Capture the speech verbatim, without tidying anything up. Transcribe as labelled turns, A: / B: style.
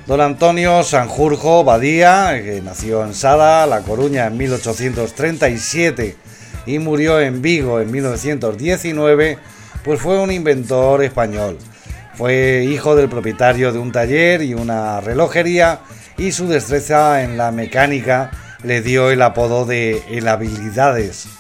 A: Don Antonio Sanjurjo Badía, que nació en Sada, La Coruña, en mil ochocientos treinta y siete y murió en Vigo en mil novecientos diecinueve, pues fue un inventor español. Fue hijo del propietario de un taller y una relojería, y su destreza en la mecánica le dio el apodo de El Habilidades.